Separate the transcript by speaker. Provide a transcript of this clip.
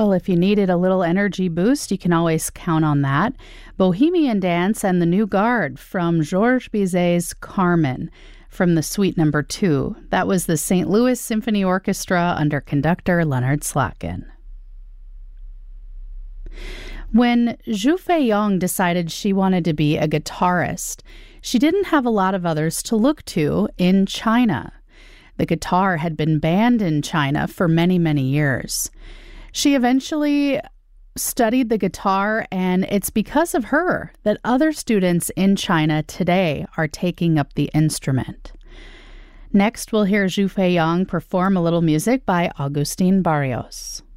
Speaker 1: Well, if you needed a little energy boost, you can always count on that. Bohemian Dance and the New Guard from Georges Bizet's Carmen from the Suite Number 2. That was the St. Louis Symphony Orchestra under conductor Leonard Slatkin. When Zhu Feiyong decided she wanted to be a guitarist, she didn't have a lot of others to look to in China. The guitar had been banned in China for many, many years. She eventually studied the guitar, and it's because of her that other students in China today are taking up the instrument. Next, we'll hear Zhu Feiyong perform a little music by Agustin Barrios.